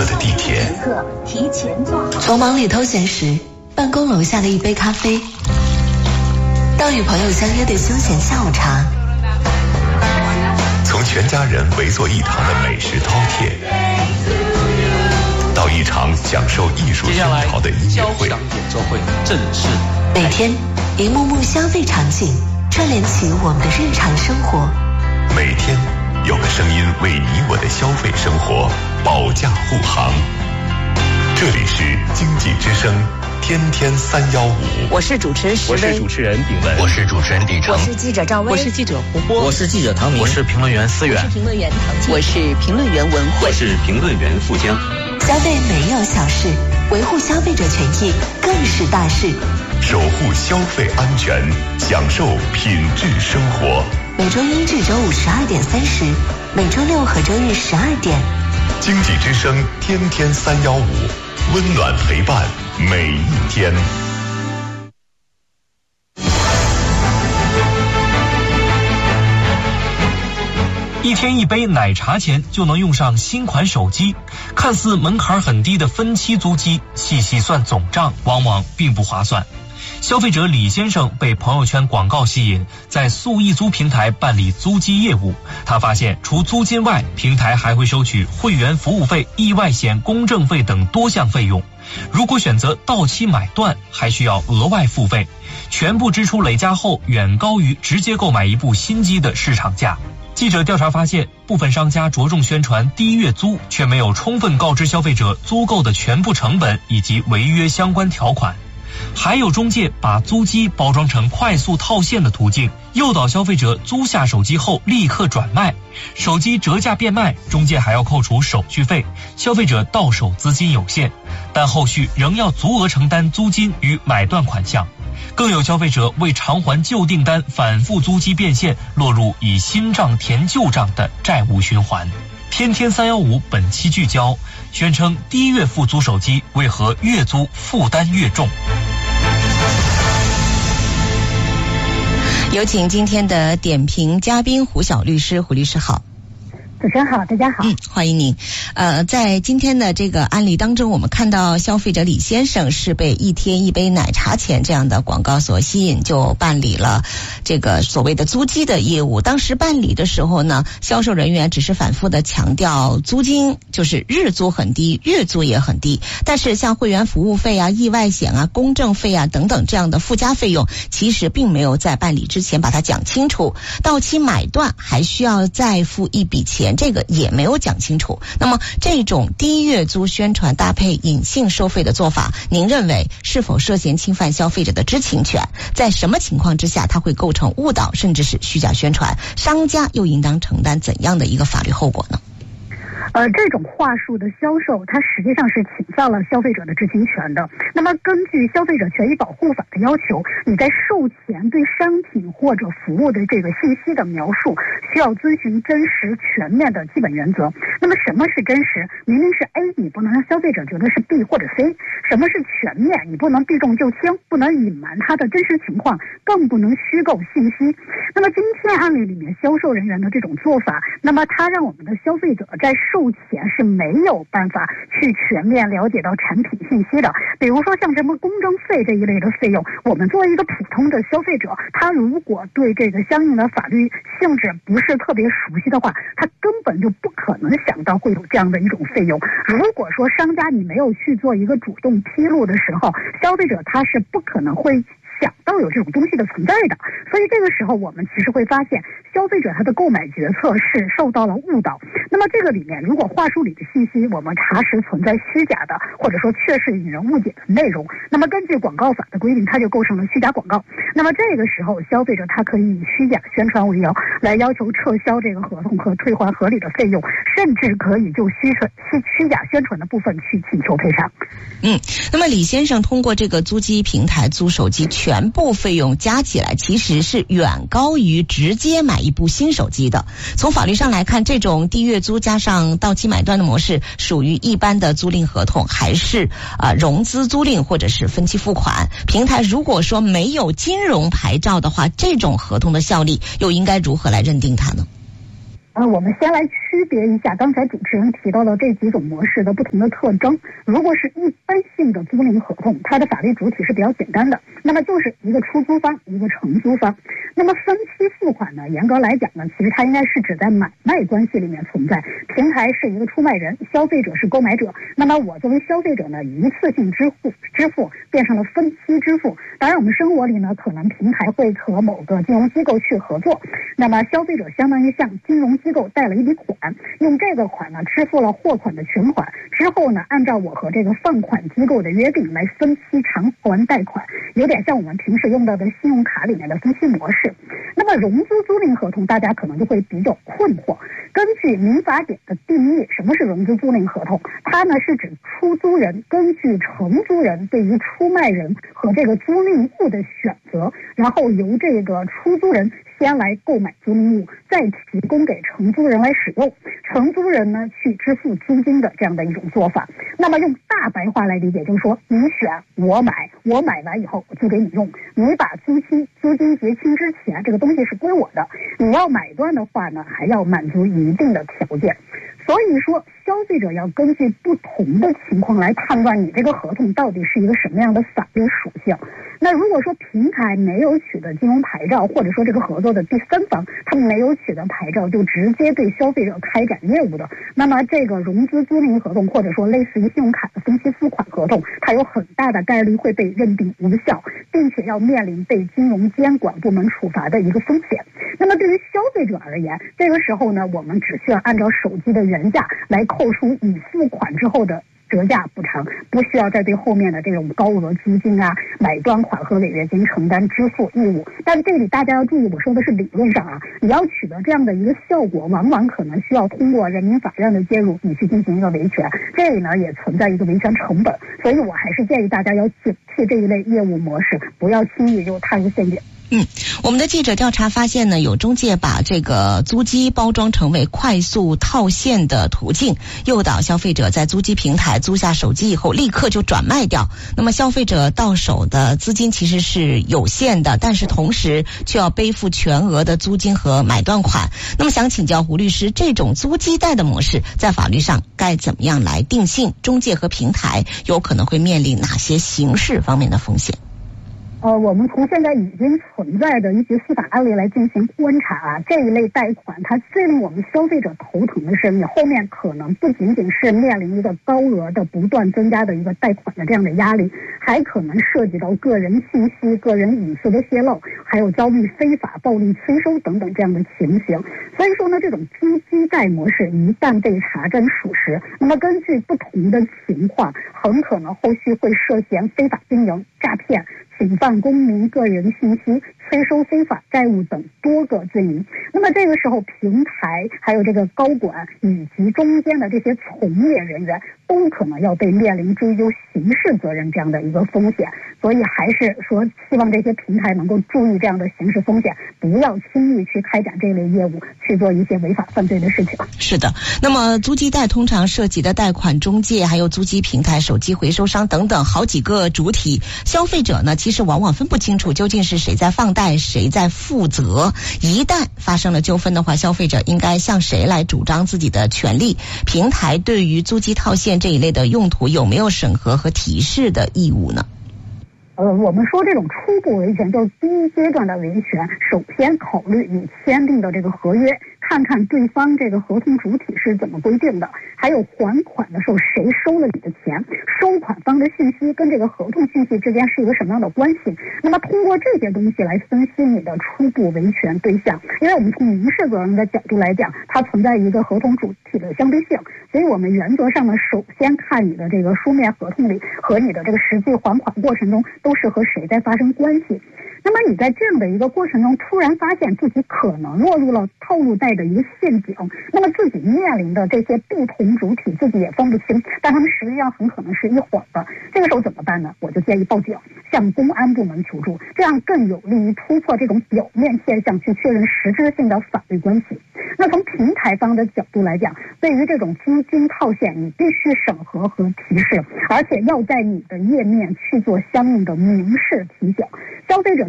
刻的地铁， 提前做好。 从忙里偷闲时，办公楼下的一杯咖啡，到与朋友相约的休闲下午茶， 从全家人围坐一堂的美食饕餮，到一场享受艺术熏陶的音乐会， 演奏会正式。 每天一幕幕消费场景串联起我们的日常生活， 每天有个声音为你我的消费生活保驾护航。这里是经济之声天天315， 我是主持人石威， 我是主持人炳文， 我是主持人李成， 我是记者赵薇， 我是记者胡波， 我是记者唐明， 我是评论员思远， 我是评论员唐静， 我是评论员文慧， 我是评论员富江。 消费没有小事，维护消费者权益更是大事。 守护消费安全，享受品质生活。 每周一至周五12点30，每周六和周日12点。 经济之声天天315，温暖陪伴每一天。 一天一杯奶茶钱就能用上新款手机，看似门槛很低的分期租机，细细算总账往往并不划算。消费者李先生被朋友圈广告吸引，在速易租平台办理租机业务。他发现除租金外，平台还会收取会员服务费、意外险、公证费等多项费用。如果选择到期买断，还需要额外付费，全部支出累加后远高于直接购买一部新机的市场价。记者调查发现，部分商家着重宣传低月租，却没有充分告知消费者租购的全部成本以及违约相关条款。还有中介把租机包装成快速套现的途径，诱导消费者租下手机后立刻转卖，手机折价变卖，中介还要扣除手续费，消费者到手资金有限，但后续仍要足额承担租金与买断款项。更有消费者为偿还旧订单反复租机变现，落入以新账填旧账的债务循环。天天315本期聚焦，宣称低月付租手机为何月租负担越重。 有请今天的点评嘉宾胡晓律师。胡律师好。 主持人好，大家好。 欢迎您。在今天的这个案例当中，我们看到消费者李先生是被一天一杯奶茶钱这样的广告所吸引，就办理了这个所谓的租机的业务。当时办理的时候呢，销售人员只是反复的强调租金就是日租很低，月租也很低，但是像会员服务费啊、意外险啊、公证费啊等等这样的附加费用，其实并没有在办理之前把它讲清楚。到期买断还需要再付一笔钱，这个也没有讲清楚。那么这种低月租宣传搭配隐性收费的做法，您认为是否涉嫌侵犯消费者的知情权？在什么情况之下它会构成误导甚至是虚假宣传？商家又应当承担怎样的一个法律后果呢？ 这种话术的销售，它实际上是侵犯了消费者的知情权的。那么根据消费者权益保护法的要求，你在售前对商品或者服务的这个信息的描述，需要遵循真实全面的基本原则。那么什么是真实？明明是 A， 你不能让消费者觉得是 B 或者 C。什么是全面？你不能避重就轻，不能隐瞒它的真实情况，更不能虚构信息。那么今天案例里面销售人员的这种做法，那么他让我们的消费者在售前是没有办法去全面了解到产品信息的。比如说像什么公证费这一类的费用，我们作为一个普通的消费者，他如果对这个相应的法律性质不是特别熟悉的话，他根本就不可能想到会有这样的一种费用。如果说商家你没有去做一个主动披露的时候，消费者他是不可能会想到有这种东西的存在的。所以这个时候我们其实会发现，消费者他的购买决策是受到了误导。那么这个里面，如果话术里的信息我们查实存在虚假的，或者说确实引人误解的内容，那么根据广告法的规定，它就构成了虚假广告。那么这个时候，消费者他可以以虚假宣传为由来要求撤销这个合同和退还合理的费用，甚至可以就虚假宣传的部分去请求赔偿。 那么李先生通过这个租机平台租手机，全部费用加起来其实是远高于直接买一部新手机的。从法律上来看，这种低月租加上到期买断的模式属于一般的租赁合同，还是融资租赁或者是分期付款？平台如果说没有金融牌照的话，这种合同的效力又应该如何来认定它呢？ 我们先来区别一下刚才主持人提到的这几种模式的不同的特征。如果是一般性的租赁合同，它的法律主体是比较简单的，那么就是一个出租方，一个承租方。那么分期付款呢，严格来讲呢，其实它应该是指在买卖关系里面存在。平台是一个出卖人，消费者是购买者。那么我作为消费者呢，一次性支付变成了分期支付。当然我们生活里呢，可能平台会和某个金融机构去合作，那么消费者相当于向金融机构贷了一笔款，用这个款呢支付了货款的全款，之后呢按照我和这个放款机构的约定来分期偿还贷款，有点像我们平时用到的信用卡里面的分期模式。那么融资租赁合同大家可能就会比较困惑。根据民法典的定义，什么是融资租赁合同？它呢是指出租人根据承租人对于出卖人和这个租赁物的选择，然后由这个出租人先来购买租赁物，再提供给承租人来使用，承租人呢去支付租金的这样的一种做法。那么用大白话来理解，就是说你选我买，我买完以后我租给你用，你把租金结清之前，这个东西是归我的。你要买断的话呢，还要满足一定的条件。所以说消费者要根据不同的情况来判断你这个合同到底是一个什么样的法律属性。那如果说平台没有取得金融牌照，或者说这个合作的第三方他没有取得牌照就直接对消费者开展业务的，那么这个融资租赁合同或者说类似于信用卡的分期付款合同，它有很大的概率会被认定无效，并且要面临被金融监管部门处罚的一个风险。那么对于消费者而言，这个时候呢，我们只需要按照手机的原价来扣除已付款之后的折价补偿，不需要再对后面的这种高额租金啊、买断款和违约金承担支付义务。但这里大家要注意，我说的是理论上啊，你要取得这样的一个效果，往往可能需要通过人民法院的介入，你去进行一个维权，这里呢也存在一个维权成本。所以我还是建议大家要警惕这一类业务模式，不要轻易就踏入陷阱。 我们的记者调查发现呢，有中介把这个租机包装成为快速套现的途径，诱导消费者在租机平台租下手机以后立刻就转卖掉。那么消费者到手的资金其实是有限的，但是同时却要背负全额的租金和买断款。那么想请教胡律师，这种租机贷的模式在法律上该怎么样来定性？中介和平台有可能会面临哪些刑事方面的风险？ 我们从现在已经存在的一些司法案例来进行观察啊，这一类贷款它最令我们消费者头疼的是，你后面可能不仅仅是面临一个高额的不断增加的一个贷款的这样的压力，还可能涉及到个人信息、个人隐私的泄露，还有遭遇非法暴力催收等等这样的情形。所以说呢，这种租机贷模式一旦被查证属实，那么根据不同的情况，很可能后续会涉嫌非法经营、诈骗、侵犯公民个人信息、催收非法债务等多个罪名。那么这个时候，平台还有这个高管以及中间的这些从业人员都可能要被面临追究刑事责任这样的一个风险。所以还是说，希望这些平台能够注意这样的刑事风险，不要轻易去开展这类业务，去做一些违法犯罪的事情。 是的，那么租机贷通常涉及的贷款中介、还有租机平台、手机回收商等等好几个主体，消费者呢其实往往分不清楚究竟是谁在放贷，谁在负责。一旦发生了纠纷的话，消费者应该向谁来主张自己的权利？平台对于租机套现这一类的用途有没有审核和提示的义务呢？ 我们说这种初步维权，就是第一阶段的维权，首先考虑你签订的这个合约，看看对方这个合同主体是怎么规定的，还有还款的时候谁收了你的钱，收款方的信息跟这个合同信息之间是一个什么样的关系。那么通过这些东西来分析你的初步维权对象，因为我们从民事责任的角度来讲，它存在一个合同主体的相对性，所以我们原则上呢，首先看你的这个书面合同里和你的这个实际还款过程中都是和谁在发生关系。那么你在这样的一个过程中突然发现自己可能落入了套路贷的一个陷阱，那么自己面临的这些不同主体自己也分不清，但他们实际上很可能是一伙的。这个时候怎么办呢？我就建议报警，向公安部门求助，这样更有利于突破这种表面现象，去确认实质性的法律关系。那从平台方的角度来讲，对于这种租金套现，你必须审核和提示，而且要在你的页面去做相应的明示提醒。消费者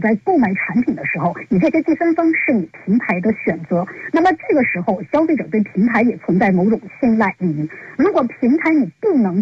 在购买产品的时候，你这些第三方是你平台的选择，那么这个时候消费者对平台也存在某种信赖。如果平台你不能